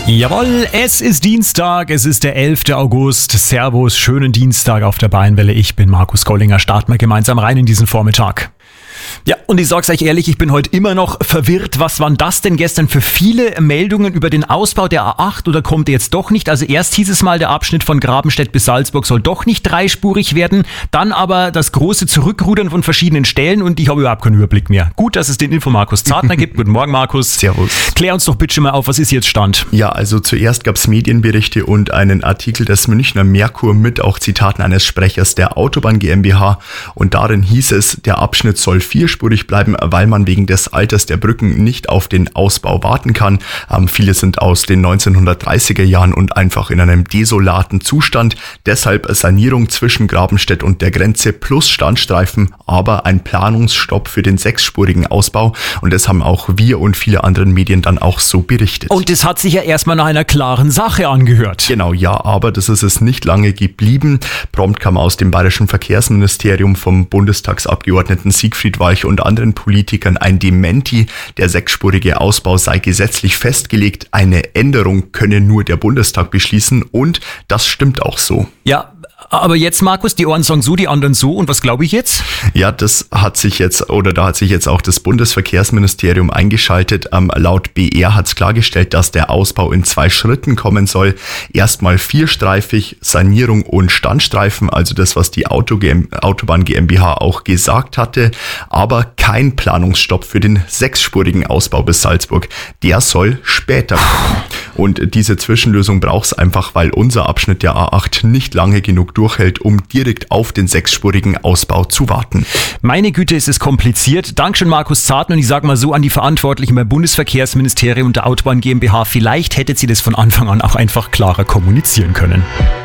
Jawohl, es ist Dienstag, es ist der 11. August. Servus, schönen Dienstag auf der Bayernwelle. Ich bin Markus Gollinger, starten wir gemeinsam rein in diesen Vormittag. Ja, und ich sag's euch ehrlich, ich bin heute immer noch verwirrt. Was waren das denn gestern für viele Meldungen über den Ausbau der A8 oder kommt der jetzt doch nicht? Also erst hieß es mal, der Abschnitt von Grabenstedt bis Salzburg soll doch nicht dreispurig werden. Dann aber das große Zurückrudern von verschiedenen Stellen und ich habe überhaupt keinen Überblick mehr. Gut, dass es den Info Markus Zartner gibt. Guten Morgen, Markus. Servus. Klär uns doch bitte mal auf, was ist jetzt Stand? Ja, also zuerst gab's Medienberichte und einen Artikel des Münchner Merkur mit auch Zitaten eines Sprechers der Autobahn GmbH und darin hieß es, der Abschnitt soll vierspurig bleiben, weil man wegen des Alters der Brücken nicht auf den Ausbau warten kann. Viele sind aus den 1930er Jahren und einfach in einem desolaten Zustand. Deshalb Sanierung zwischen Grabenstedt und der Grenze plus Standstreifen, aber ein Planungsstopp für den sechsspurigen Ausbau. Und das haben auch wir und viele andere Medien dann auch so berichtet. Und das hat sich ja erstmal nach einer klaren Sache angehört. Genau, ja, aber das ist es nicht lange geblieben. Prompt kam aus dem bayerischen Verkehrsministerium vom Bundestagsabgeordneten Siegfried Walch und anderen Politikern ein Dementi. Der sechsspurige Ausbau sei gesetzlich festgelegt. Eine Änderung könne nur der Bundestag beschließen und das stimmt auch so. Ja, aber jetzt, Markus, die einen sagen so, die anderen so. Und was glaube ich jetzt? Ja, da hat sich jetzt auch das Bundesverkehrsministerium eingeschaltet. Laut BR hat es klargestellt, dass der Ausbau in 2 Schritten kommen soll. Erstmal vierstreifig, Sanierung und Standstreifen, also das, was die Autobahn GmbH auch gesagt hatte. Aber kein Planungsstopp für den sechsspurigen Ausbau bis Salzburg. Der soll später kommen. Und diese Zwischenlösung braucht es einfach, weil unser Abschnitt der A8 nicht lange genug durchhält, um direkt auf den sechsspurigen Ausbau zu warten. Meine Güte, ist es kompliziert. Dankeschön, Markus Zartner. Und ich sage mal so an die Verantwortlichen beim Bundesverkehrsministerium und der Autobahn GmbH, vielleicht hättet ihr das von Anfang an auch einfach klarer kommunizieren können.